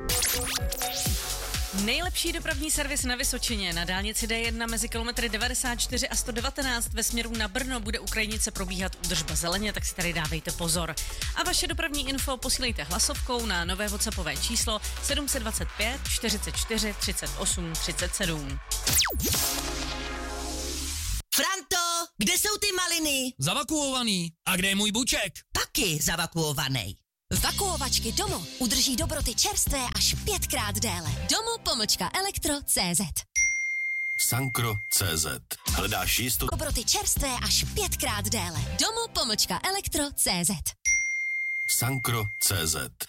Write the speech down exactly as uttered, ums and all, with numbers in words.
Nejlepší dopravní servis na Vysočině. Na dálnici D jedna mezi kilometry devadesát čtyři a sto devatenáct ve směru na Brno bude u Krajnice probíhat údržba zeleně, tak si tady dávejte pozor. A vaše dopravní info posílejte hlasovkou na nové WhatsAppové číslo sedm set dvacet pět čtyřicet čtyři třicet osm třicet sedm. Franto, kde jsou ty maliny? Zavakuovaný. A kde je můj buček? Taky zavakuovaný. Vakuovačky Domo udrží dobroty čerstvé až pětkrát déle. Domo pomlčka elektro tečka cé zet. Sankro tečka cé zet. Hledáš jistotu? Dobroty čerstvé až pětkrát déle. Domo pomlčka elektro tečka cé zet. Sankro tečka cé zet.